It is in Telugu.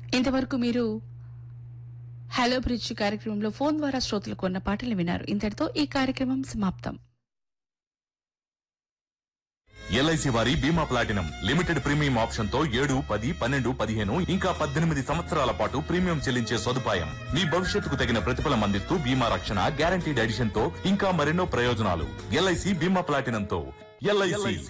ఇంతవరకు మీరు హలో బ్రిడ్జ్ కార్యక్రమంలో ఫోన్ ద్వారా శ్రోతలు కొన్న పాటలు విన్నారు. ఇంతటితో ఈ కార్యక్రమం సమాప్తం. ఎల్ఐసి వారి బీమా ప్లాటినం లిమిటెడ్ ప్రీమియం ఆప్షన్ తో 7, 10, 12, 15 ఇంకా 18 సంవత్సరాల పాటు ప్రీమియం చెల్లించే సదుపాయం. మీ భవిష్యత్తుకు తగిన ప్రతిఫలం అందిస్తూ బీమా రక్షణ, గ్యారంటీడ్ ఎడిషన్ తో ఇంకా మరెన్నో ప్రయోజనాలు. ఎల్ఐసి బీమా ప్లాటినం తో. ఎల్ఐసి